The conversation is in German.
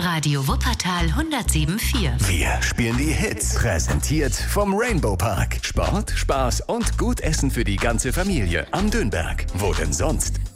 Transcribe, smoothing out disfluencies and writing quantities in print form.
Radio Wuppertal 107.4. Wir spielen die Hits. Präsentiert vom Rainbow Park. Sport, Spaß und gut Essen für die ganze Familie am Dönberg. Wo denn sonst?